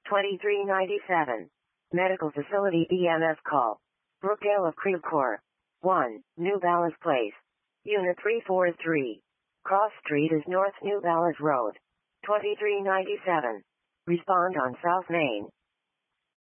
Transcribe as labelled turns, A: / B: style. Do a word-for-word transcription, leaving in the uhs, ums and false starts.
A: twenty-three ninety-seven. Medical facility E M S call. Brookdale of Creve Coeur. one. New Balance Place. Unit three forty-three. Cross Street is North New Balance Road. twenty-three ninety-seven. Respond on South Main.